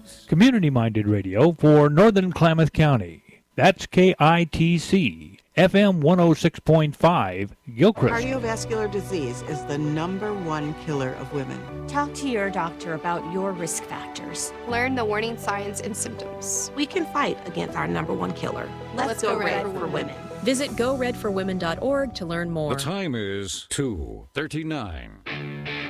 Community-minded radio for Northern Klamath County. That's KITC, FM 106.5, Gilchrist. Cardiovascular disease is the #1 killer of women. Talk to your doctor about your risk factors. Learn the warning signs and symptoms. We can fight against our #1 killer. Let's go red for women. Visit GoRedForWomen.org to learn more. The time is 2:39.